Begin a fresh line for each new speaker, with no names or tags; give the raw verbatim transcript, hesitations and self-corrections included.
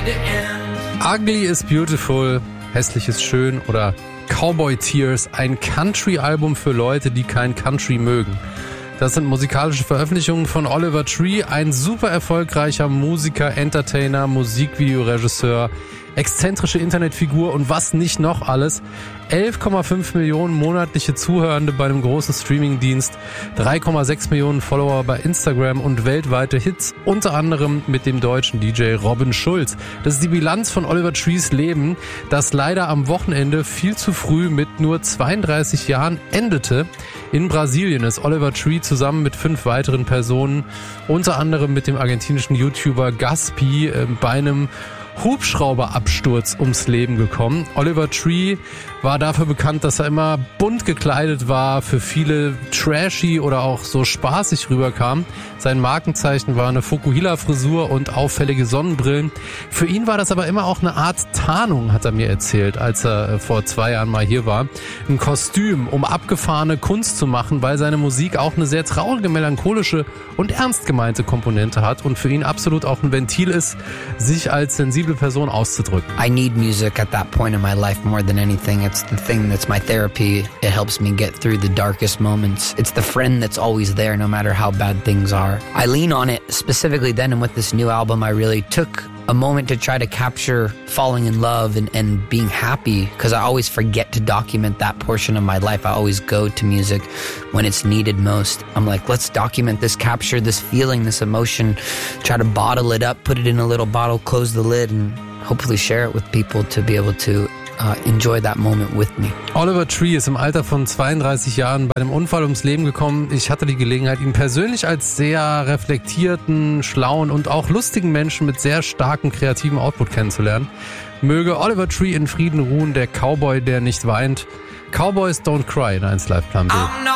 Ugly is Beautiful, hässlich ist schön oder Cowboy Tears, ein Country-Album für Leute, die kein Country mögen. Das sind musikalische Veröffentlichungen von Oliver Tree, ein super erfolgreicher Musiker, Entertainer, Musikvideoregisseur, exzentrische Internetfigur und was nicht noch alles. elf Komma fünf Millionen monatliche Zuhörende bei einem großen Streamingdienst, drei Komma sechs Millionen Follower bei Instagram und weltweite Hits, unter anderem mit dem deutschen D J Robin Schulz. Das ist die Bilanz von Oliver Trees Leben, das leider am Wochenende viel zu früh mit nur zweiunddreißig Jahren endete. In Brasilien ist Oliver Tree zusammen mit fünf weiteren Personen, unter anderem mit dem argentinischen YouTuber Gaspi, bei einem Hubschrauberabsturz ums Leben gekommen. Oliver Tree war dafür bekannt, dass er immer bunt gekleidet war, für viele trashy oder auch so spaßig rüberkam. Sein Markenzeichen war eine Fukuhila-Frisur und auffällige Sonnenbrillen. Für ihn war das aber immer auch eine Art Tarnung, hat er mir erzählt, als er vor zwei Jahren mal hier war. Ein Kostüm, um abgefahrene Kunst zu machen, weil seine Musik auch eine sehr traurige, melancholische und ernst gemeinte Komponente hat und für ihn absolut auch ein Ventil ist, sich als sensible Person auszudrücken.
I need music at that point in my life more than anything. It's the thing that's my therapy. It helps me get through the darkest moments. It's the friend that's always there no matter how bad things are. I lean on it specifically then, and with this new album I really took a moment to try to capture falling in love and, and being happy, because I always forget to document that portion of my life. I always go to music when it's needed most. I'm like, let's document this, capture this feeling, this emotion, try to bottle it up, put it in a little bottle, close the lid, and hopefully share it with people to be able to Uh, enjoy that moment with me.
Oliver Tree ist im Alter von zweiunddreißig Jahren bei einem Unfall ums Leben gekommen. Ich hatte die Gelegenheit, ihn persönlich als sehr reflektierten, schlauen und auch lustigen Menschen mit sehr starkem kreativen Output kennenzulernen. Möge Oliver Tree in Frieden ruhen, der Cowboy, der nicht weint. Cowboys Don't Cry in eins Live Plan B.